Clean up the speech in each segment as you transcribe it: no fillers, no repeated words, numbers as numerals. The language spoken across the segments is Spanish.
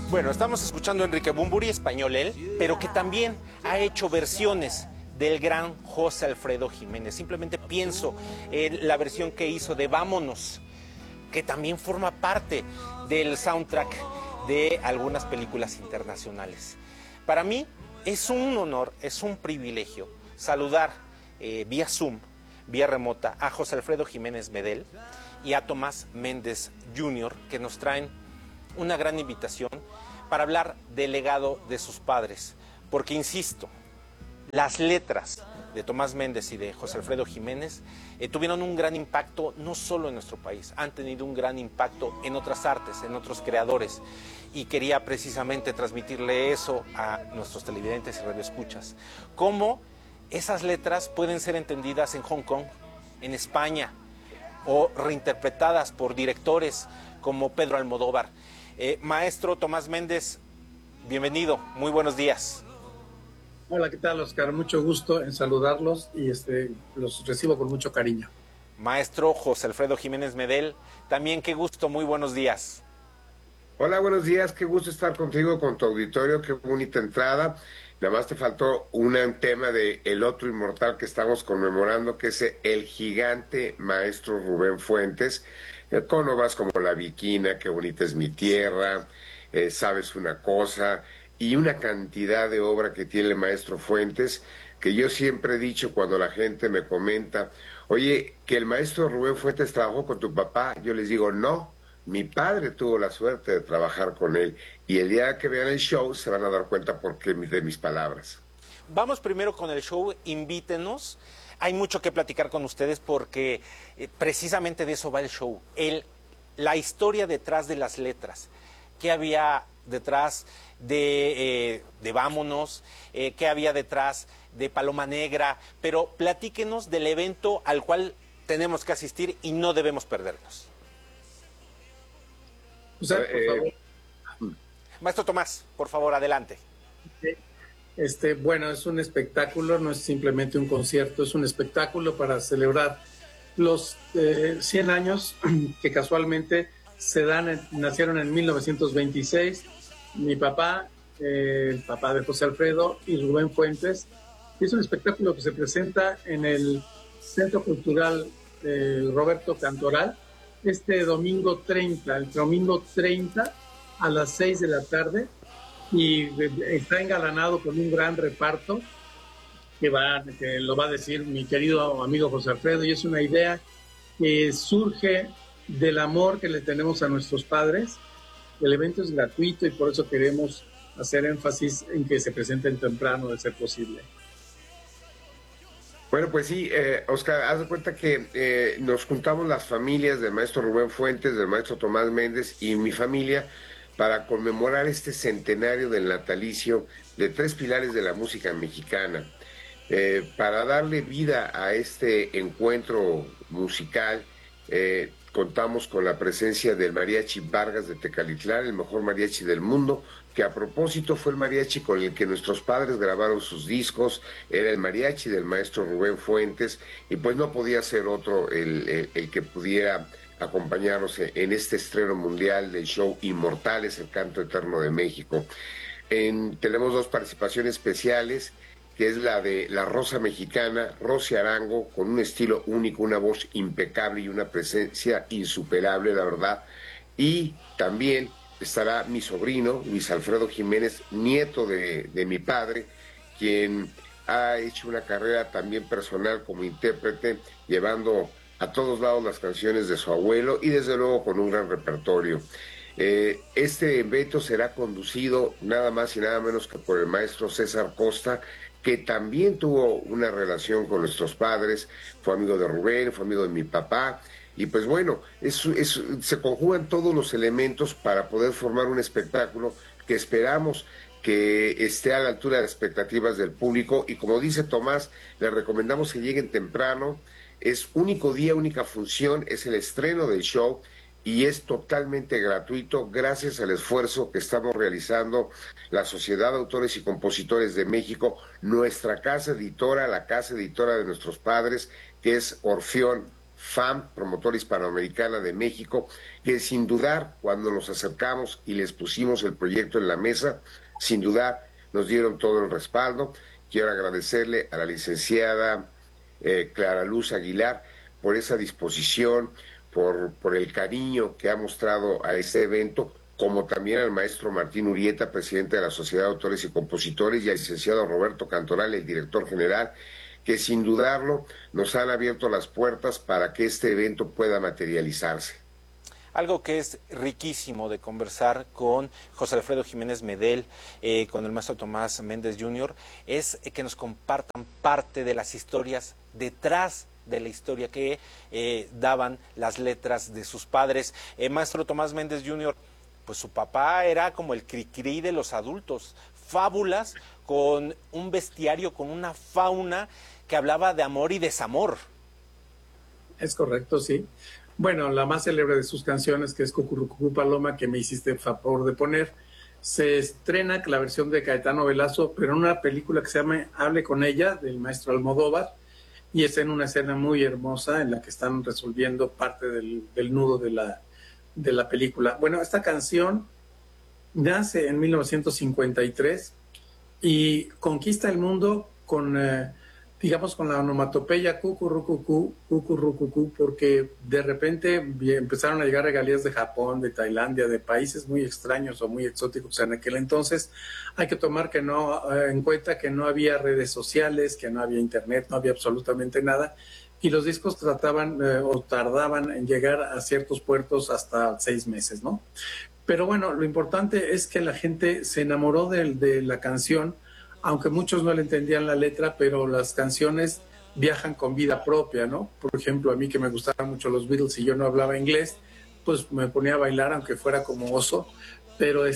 Bueno, estamos escuchando a Enrique Bunbury, español él, pero que también ha hecho versiones del gran José Alfredo Jiménez. Simplemente pienso en la versión que hizo de Vámonos, que también forma parte del soundtrack de algunas películas internacionales. Para mí es un honor, es un privilegio saludar vía Zoom, vía remota, a José Alfredo Jiménez Medel y a Tomás Méndez Jr., que nos traen una gran invitación para hablar del legado de sus padres. Porque, insisto, las letras de Tomás Méndez y de José Alfredo Jiménez tuvieron un gran impacto no solo en nuestro país, han tenido un gran impacto en otras artes, en otros creadores. Y quería precisamente transmitirle eso a nuestros televidentes y radioescuchas. Cómo esas letras pueden ser entendidas en Hong Kong, en España, o reinterpretadas por directores como Pedro Almodóvar. Maestro Tomás Méndez, bienvenido, muy buenos días. Hola, ¿qué tal, Oscar? Mucho gusto en saludarlos y los recibo con mucho cariño. Maestro José Alfredo Jiménez Medel, también qué gusto, muy buenos días. Hola, buenos días, qué gusto estar contigo, con tu auditorio, qué bonita entrada. Nada más te faltó un tema de el otro inmortal que estamos conmemorando, que es el gigante maestro Rubén Fuentes, con obras como La Viquina, Qué bonita es mi tierra, Sabes una cosa, y una cantidad de obra que tiene el maestro Fuentes, que yo siempre he dicho cuando la gente me comenta, oye, que el maestro Rubén Fuentes trabajó con tu papá, yo les digo, no. Mi padre tuvo la suerte de trabajar con él y el día que vean el show se van a dar cuenta por qué de mis palabras. Vamos primero con el show, invítenos. Hay mucho que platicar con ustedes porque precisamente de eso va el show. La historia detrás de las letras. ¿Qué había detrás de Vámonos? ¿Qué había detrás de Paloma Negra? Pero platíquenos del evento al cual tenemos que asistir y no debemos perdernos. O sea, por favor. Maestro Tomás, por favor, adelante. Bueno, es un espectáculo, no es simplemente un concierto, es un espectáculo para celebrar los 100 años que casualmente nacieron en 1926. Mi papá, el papá de José Alfredo y Rubén Fuentes. Es un espectáculo que se presenta en el Centro Cultural Roberto Cantoral domingo 30, el domingo 30 a las 6 de la tarde, y está engalanado con un gran reparto que lo va a decir mi querido amigo José Alfredo, y es una idea que surge del amor que le tenemos a nuestros padres. El evento es gratuito y por eso queremos hacer énfasis en que se presenten temprano, de ser posible. Bueno, pues sí, Oscar, haz de cuenta que nos juntamos las familias del maestro Rubén Fuentes, del maestro Tomás Méndez y mi familia para conmemorar este centenario del natalicio de tres pilares de la música mexicana. Para darle vida a este encuentro musical, contamos con la presencia del Mariachi Vargas de Tecalitlán, el mejor mariachi del mundo, que a propósito fue el mariachi con el que nuestros padres grabaron sus discos, era el mariachi del maestro Rubén Fuentes, y pues no podía ser otro el que pudiera acompañarnos en este estreno mundial del show Inmortales, el canto eterno de México. Tenemos dos participaciones especiales, que es la de la Rosa Mexicana, Rosy Arango, con un estilo único, una voz impecable y una presencia insuperable, la verdad. Y también estará mi sobrino, Luis Alfredo Jiménez, nieto de mi padre, quien ha hecho una carrera también personal como intérprete, llevando a todos lados las canciones de su abuelo y desde luego con un gran repertorio. Este evento será conducido nada más y nada menos que por el maestro César Costa, que también tuvo una relación con nuestros padres, fue amigo de Rubén, fue amigo de mi papá, y pues bueno, se conjugan todos los elementos para poder formar un espectáculo que esperamos que esté a la altura de las expectativas del público, y como dice Tomás, les recomendamos que lleguen temprano. Es único día, única función, es el estreno del show y es totalmente gratuito gracias al esfuerzo que estamos realizando la Sociedad de Autores y Compositores de México, nuestra casa editora, la casa editora de nuestros padres, que es Orfeón FAM, Promotora Hispanoamericana de México, que sin dudar, cuando nos acercamos y les pusimos el proyecto en la mesa, sin dudar nos dieron todo el respaldo. Quiero agradecerle a la licenciada Clara Luz Aguilar por esa disposición, por el cariño que ha mostrado a este evento, como también al maestro Martín Urieta, presidente de la Sociedad de Autores y Compositores, y al licenciado Roberto Cantoral, el director general, que sin dudarlo nos han abierto las puertas para que este evento pueda materializarse. Algo que es riquísimo de conversar con José Alfredo Jiménez Medel, con el maestro Tomás Méndez Jr., es que nos compartan parte de las historias detrás de la historia que daban las letras de sus padres. Maestro Tomás Méndez Jr., pues su papá era como el cri-cri de los adultos, fábulas con un bestiario, con una fauna que hablaba de amor y desamor. Es correcto, sí. Bueno, la más célebre de sus canciones, que es Cucurrucucú Paloma, que me hiciste el favor de poner, se estrena la versión de Caetano Velasco, pero en una película que se llama Hable con ella, del maestro Almodóvar, y es en una escena muy hermosa en la que están resolviendo parte del nudo de la película. Bueno, esta canción nace en 1953 y conquista el mundo con, digamos, con la onomatopeya cucurrucucú, cucurrucucú, porque de repente empezaron a llegar regalías de Japón, de Tailandia, de países muy extraños o muy exóticos en aquel entonces. Hay que tomar en cuenta que no había redes sociales, que no había internet, no había absolutamente nada, y los discos tardaban en llegar a ciertos puertos hasta 6 meses, ¿no? Pero bueno, lo importante es que la gente se enamoró de la canción, aunque muchos no le entendían la letra, pero las canciones viajan con vida propia, ¿no? Por ejemplo, a mí que me gustaban mucho los Beatles y yo no hablaba inglés, pues me ponía a bailar aunque fuera como oso, pero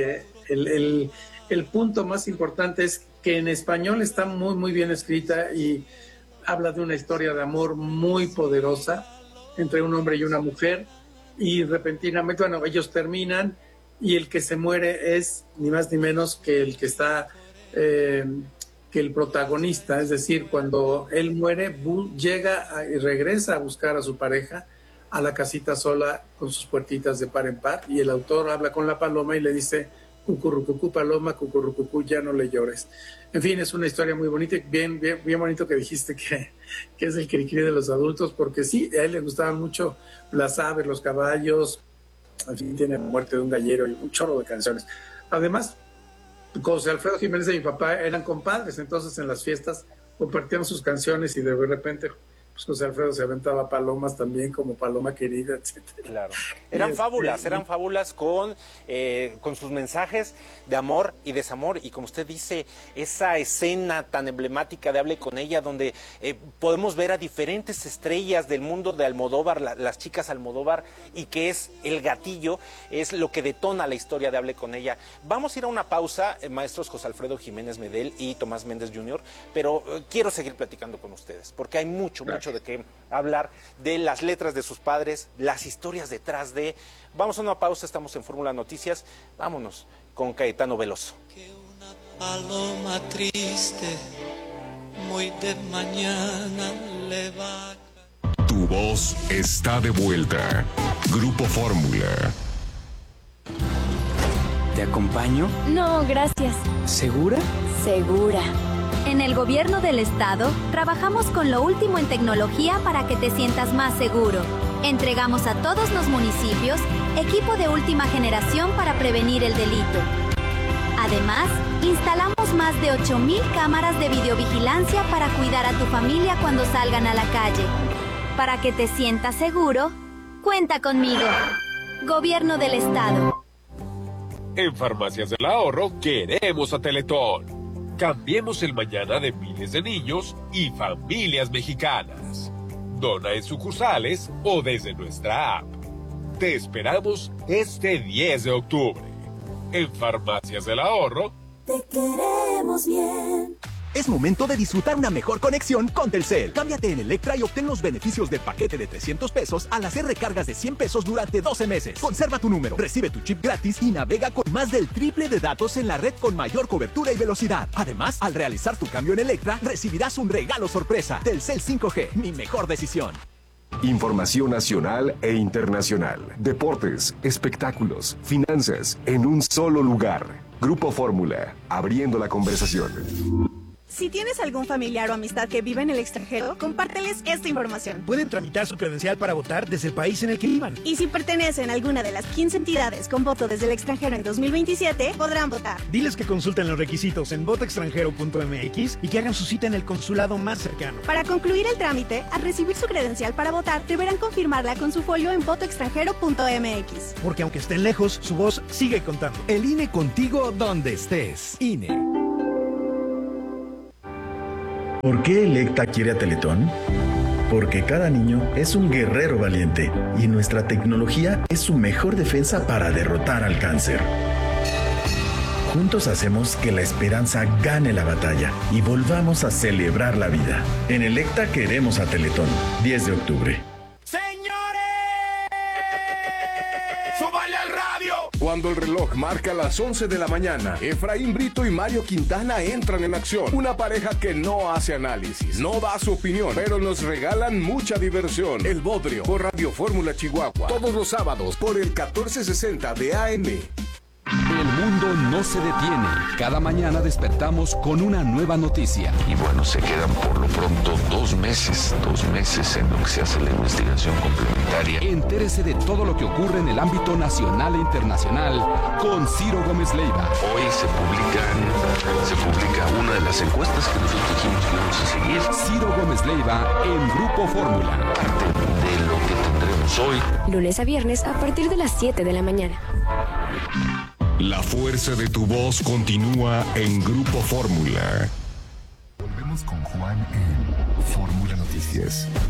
el punto más importante es que en español está muy, muy bien escrita y habla de una historia de amor muy poderosa entre un hombre y una mujer, y repentinamente, bueno, ellos terminan y el que se muere es ni más ni menos que el que está, que el protagonista, es decir, cuando él muere, y regresa a buscar a su pareja a la casita sola con sus puertitas de par en par, y el autor habla con la paloma y le dice: Cucurrucucú Paloma, cucurrucucú, ya no le llores. En fin, es una historia muy bonita, bien bonito que dijiste que es el cri-cri de los adultos, porque sí, a él le gustaban mucho las aves, los caballos, en fin, tiene Muerte de un gallero y un chorro de canciones. Además, José Alfredo Jiménez y mi papá eran compadres, entonces en las fiestas compartían sus canciones y de repente pues José Alfredo se aventaba palomas también, como Paloma Querida, etc. Claro. Eran fábulas con sus mensajes de amor y desamor, y como usted dice, esa escena tan emblemática de Hable con ella, donde podemos ver a diferentes estrellas del mundo de Almodóvar, las chicas Almodóvar, y que es el gatillo, es lo que detona la historia de Hable con ella. Vamos a ir a una pausa, maestros José Alfredo Jiménez Medel y Tomás Méndez Jr., pero quiero seguir platicando con ustedes, porque hay mucho de qué hablar, de las letras de sus padres, las historias detrás de... Vamos a una pausa, estamos en Fórmula Noticias, vámonos con Caetano Veloso. Que una paloma triste, muy de mañana le va. Tu voz está de vuelta. Grupo Fórmula. ¿Te acompaño? No, gracias. ¿Segura? Segura. En el Gobierno del Estado, trabajamos con lo último en tecnología para que te sientas más seguro. Entregamos a todos los municipios equipo de última generación para prevenir el delito. Además, instalamos más de 8,000 cámaras de videovigilancia para cuidar a tu familia cuando salgan a la calle. Para que te sientas seguro, cuenta conmigo. Gobierno del Estado. En Farmacias del Ahorro queremos a Teletón. Cambiemos el mañana de miles de niños y familias mexicanas. Dona en sucursales o desde nuestra app. Te esperamos este 10 de octubre. En Farmacias del Ahorro. Te queremos bien. Es momento de disfrutar una mejor conexión con Telcel. Cámbiate en Electra y obtén los beneficios del paquete de 300 pesos al hacer recargas de 100 pesos durante 12 meses. Conserva tu número, recibe tu chip gratis y navega con más del triple de datos en la red con mayor cobertura y velocidad. Además, al realizar tu cambio en Electra, recibirás un regalo sorpresa. Telcel 5G, mi mejor decisión. Información nacional e internacional. Deportes, espectáculos, finanzas, en un solo lugar. Grupo Fórmula, abriendo la conversación. Si tienes algún familiar o amistad que vive en el extranjero, compárteles esta información. Pueden tramitar su credencial para votar desde el país en el que vivan. Y si pertenecen a alguna de las 15 entidades con voto desde el extranjero en 2027, podrán votar. Diles que consulten los requisitos en votoextranjero.mx y que hagan su cita en el consulado más cercano. Para concluir el trámite, al recibir su credencial para votar, deberán confirmarla con su folio en votoextranjero.mx. Porque aunque estén lejos, su voz sigue contando. El INE contigo donde estés. INE. ¿Por qué Electa quiere a Teletón? Porque cada niño es un guerrero valiente y nuestra tecnología es su mejor defensa para derrotar al cáncer. Juntos hacemos que la esperanza gane la batalla y volvamos a celebrar la vida. En Electa queremos a Teletón. 10 de octubre. Cuando el reloj marca las 11 de la mañana, Efraín Brito y Mario Quintana entran en acción. Una pareja que no hace análisis, no da su opinión, pero nos regalan mucha diversión. El Bodrio, por Radio Fórmula Chihuahua. Todos los sábados, por el 1460 de AM. El mundo no se detiene. Cada mañana despertamos con una nueva noticia. Y bueno, se quedan por lo pronto 2 meses en lo que se hace la investigación complementaria. Entérese de todo lo que ocurre en el ámbito nacional e internacional con Ciro Gómez Leiva. Hoy se publica una de las encuestas que nosotros dijimos que íbamos a seguir. Ciro Gómez Leiva en Grupo Fórmula. Parte de lo que tendremos hoy. Lunes a viernes a partir de las 7 de la mañana. La fuerza de tu voz continúa en Grupo Fórmula. Volvemos con Juan en Fórmula Noticias.